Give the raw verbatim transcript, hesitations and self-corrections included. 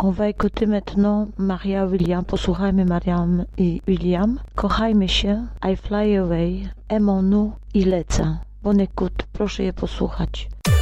On va écouter maintenant Maria William. Posłuchajmy Mariam i William. Kochajmy się, I fly away, Aimons-nous i lecę. Bon écoute, proszę je posłuchać.